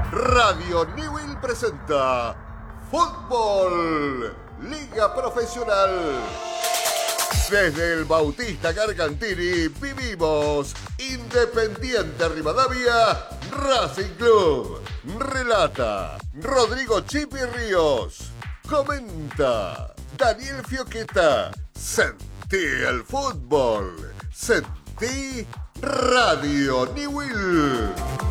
Radio Newell presenta Fútbol Liga Profesional. Desde el Bautista Gargantini vivimos Independiente Rivadavia Racing Club. Relata Rodrigo Chipi Ríos. Comenta Daniel Fioqueta. Sentí el fútbol. Sentí Radio Newell.